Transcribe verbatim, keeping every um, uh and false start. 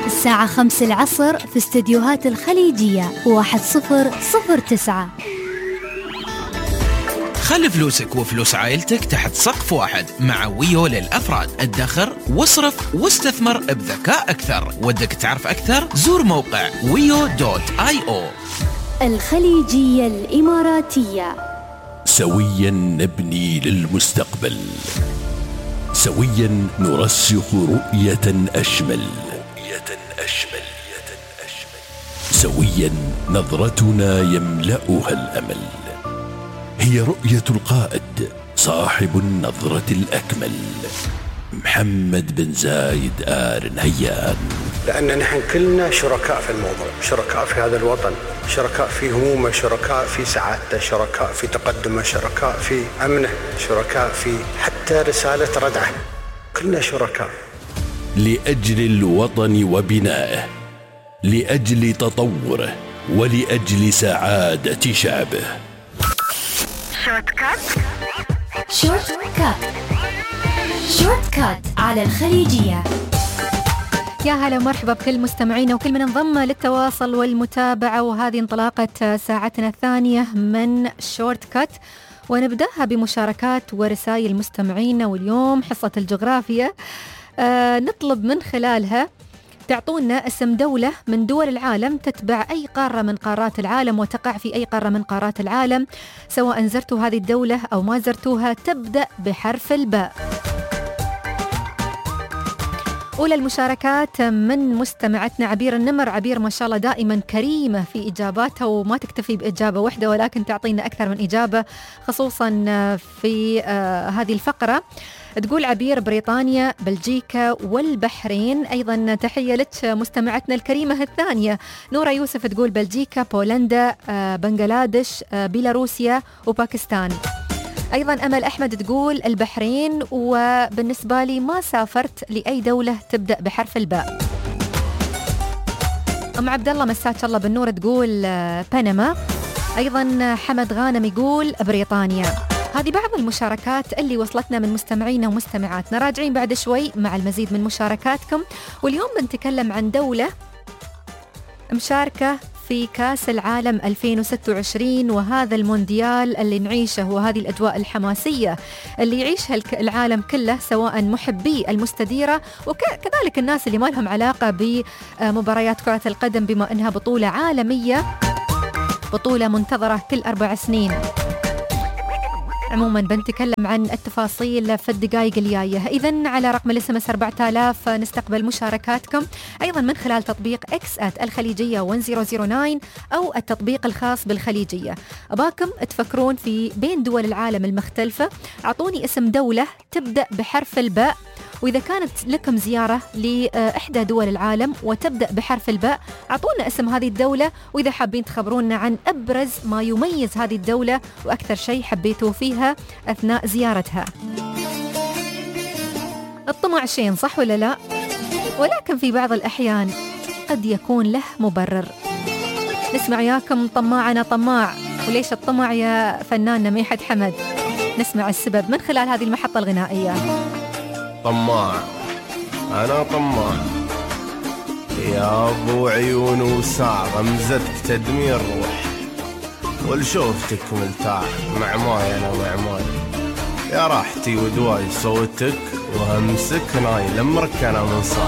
الساعة خمس العصر في استديوهات الخليجية واحد صفر صفر تسعة. خلي فلوسك وفلوس عائلتك تحت سقف واحد مع ويو للأفراد. ادخر واصرف واستثمر بذكاء أكثر. ودك تعرف أكثر؟ زور موقع ويو دوت آي أو. الخليجية الإماراتية. سويا نبني للمستقبل، سويا نرسخ رؤية أشمل، رؤية أشمل، سويا نظرتنا يملأها الأمل. هي رؤية القائد صاحب النظرة الأكمل، محمد بن زايد آل نهيان. لأن نحن كلنا شركاء في الموضوع، شركاء في هذا الوطن، شركاء في همومه، شركاء في سعادته، شركاء في تقدمه، شركاء في أمنه، شركاء في حتى رسالة ردعه، كلنا شركاء. لأجل الوطن وبنائه، لأجل تطوره، ولأجل سعادة شعبه. شورت كات شورت كات شورت كات على الخليجية. يا هلا ومرحبا بكل مستمعينا وكل من انضم للتواصل والمتابعة، وهذه انطلاقة ساعتنا الثانية من شورت كات، ونبدأها بمشاركات ورسائل مستمعينا. واليوم حصة الجغرافيا آه نطلب من خلالها تعطونا اسم دولة من دول العالم تتبع أي قارة من قارات العالم وتقع في أي قارة من قارات العالم، سواء زرتوا هذه الدولة أو ما زرتوها، تبدأ بحرف الباء. أولى المشاركات من مستمعتنا عبير النمر. عبير ما شاء الله دائما كريمة في إجاباتها، وما تكتفي بإجابة واحدة ولكن تعطينا أكثر من إجابة، خصوصا في آه هذه الفقرة. تقول عبير بريطانيا، بلجيكا والبحرين. أيضا تحية لك مستمعتنا الكريمة الثانية نورة يوسف، تقول بلجيكا، بولندا، آه بنغلاديش، آه بيلاروسيا وباكستان. أيضا أمل أحمد تقول البحرين، وبالنسبة لي ما سافرت لأي دولة تبدأ بحرف الباء. أم عبد الله مساك الله بالنور تقول بنما. أيضا حمد غانم يقول بريطانيا. هذه بعض المشاركات اللي وصلتنا من مستمعينا ومستمعاتنا. راجعين بعد شوي مع المزيد من مشاركاتكم، واليوم بنتكلم عن دولة مشاركة في كاس العالم ألفين وستة وعشرين، وهذا المونديال اللي نعيشه وهذه الأجواء الحماسية اللي يعيشها العالم كله، سواء محبي المستديرة وكذلك الناس اللي ما لهم علاقة بمباريات كرة القدم، بما أنها بطولة عالمية، بطولة منتظرة كل أربع سنين. عموما بنتكلم عن التفاصيل في الدقائق الجاية. إذن على رقم الاس ام اس أربعة آلاف نستقبل مشاركاتكم، أيضا من خلال تطبيق إكس آت الخليجية واحد صفر صفر تسعة أو التطبيق الخاص بالخليجية. أباكم تفكرون في بين دول العالم المختلفة، أعطوني اسم دولة تبدأ بحرف الباء، وإذا كانت لكم زيارة لإحدى دول العالم وتبدأ بحرف الباء أعطونا اسم هذه الدولة، وإذا حابين تخبرونا عن أبرز ما يميز هذه الدولة وأكثر شيء حبيتوا فيها أثناء زيارتها. الطمع شين صح ولا لا؟ ولكن في بعض الأحيان قد يكون له مبرر. نسمع ياكم طماعنا طماع، وليش الطمع يا فناننا ميحد حمد؟ نسمع السبب من خلال هذه المحطة الغنائية. طماع أنا طماع يا أبو عيون وساع، غمزتك تدمير روح، والشوفتك ملتاع معماي أنا معماي، يا راحتي ودواي صوتك وهمسك ناي لمرك أنا من صاع.